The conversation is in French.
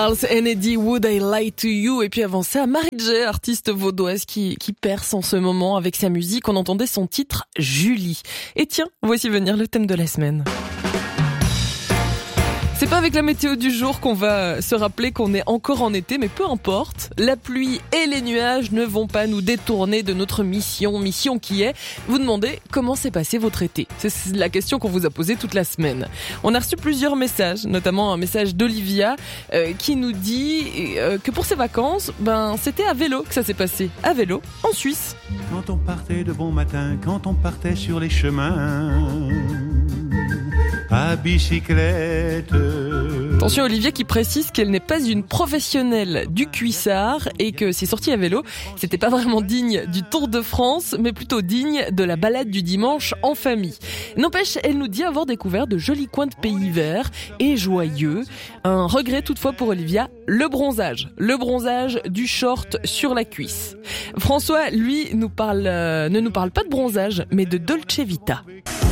And Eddie, Would I Lie to You? Et puis avant ça, Marie-J, artiste vaudoise qui perce en ce moment avec sa musique. On entendait son titre Julie. Et tiens, voici venir le thème de la semaine. C'est pas avec la météo du jour qu'on va se rappeler qu'on est encore en été, mais peu importe. La pluie et les nuages ne vont pas nous détourner de notre mission qui est vous demander comment s'est passé votre été. C'est la question qu'on vous a posée toute la semaine. On a reçu plusieurs messages, notamment un message d'Olivia qui nous dit que pour ses vacances, c'était à vélo que ça s'est passé. À vélo, en Suisse. Quand on partait de bon matin, quand on partait sur les chemins à bicyclette. Attention, Olivia qui précise qu'elle n'est pas une professionnelle du cuissard et que ses sorties à vélo, c'était pas vraiment digne du Tour de France, mais plutôt digne de la balade du dimanche en famille. N'empêche, elle nous dit avoir découvert de jolis coins de pays verts et joyeux. Un regret toutefois pour Olivia, le bronzage. Le bronzage du short sur la cuisse. François, lui, ne nous parle pas de bronzage, mais de Dolce Vita.